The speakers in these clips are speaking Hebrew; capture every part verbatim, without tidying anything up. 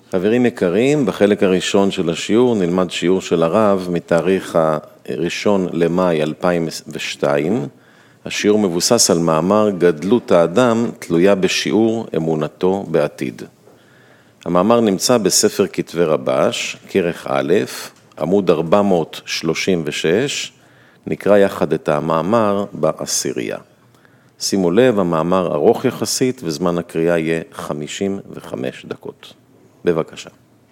חברים יקרים, בחלק הראשון של השיעור נלמד שיעור של הרב מתאריך הראשון למאי אלפיים ושתיים. השיעור מבוסס על מאמר גדלות האדם תלויה בשיעור אמונתו בעתיד. המאמר נמצא בספר כתבי רבש, כרך א', עמוד ארבע מאות שלושים ושש, נקרא יחד את המאמר בעשירייה. שימו לב, המאמר ארוך יחסית וזמן הקריאה יהיה חמישים וחמש דקות. בבקשה.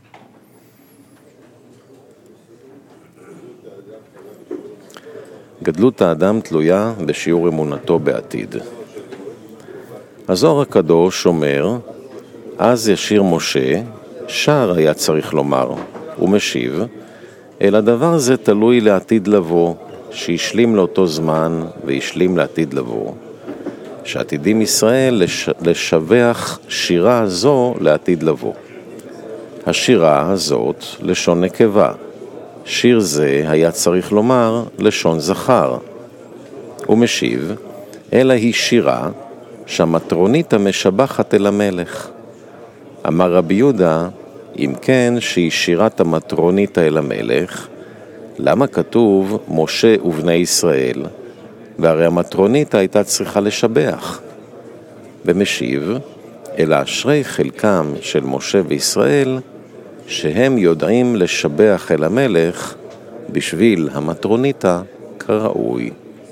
גדלות האדם תלויה בשיעור אמונתו בעתיד. הזוהר הקדוש אומר, אז ישיר משה, שר היה צריך לומר, הוא משיב, אל הדבר זה תלוי לעתיד לבוא, שישלים לאותו זמן וישלים לעתיד לבוא. שעתידים ישראל לש... לשבח שירה זו לעתיד לבוא. השירה הזאת לשון נקבה, שיר זה היה צריך לומר לשון זכר. הוא משיב, אלא היא שירה שהמטרונית המשבחת אל המלך. אמר רבי יהודה, אם כן שהיא שירת המטרונית אל המלך, למה כתוב משה ובני ישראל? והרי המטרונית הייתה צריכה לשבח. ומשיב, אלא אשרי חלקם של משה וישראל, שהם יודעים לשבח אל המלך בשביל המטרוניתה כראוי.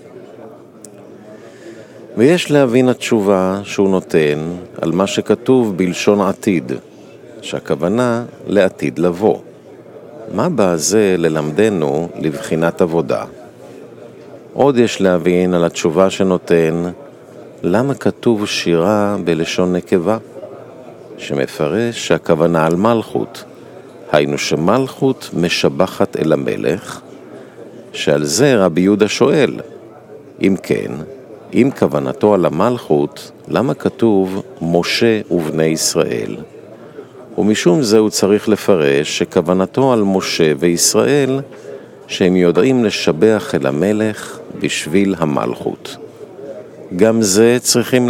ויש להבין התשובה שהוא נותן על מה שכתוב בלשון עתיד, שהכוונה לעתיד לבוא. מה בא זה ללמדנו לבחינת עבודה? עוד יש להבין על התשובה שנותן, למה כתוב שירה בלשון נקבה? שמפרש שהכוונה על מלכות. היינו שמלכות משבחת אל המלך, שעל זה רבי יהודה שואל, אם כן, אם כוונתו על המלכות, למה כתוב משה ובני ישראל? ומשום זה הוא צריך לפרש שכוונתו על משה וישראל, שהם יודעים לשבח אל המלך בשביל המלכות. גם זה צריכים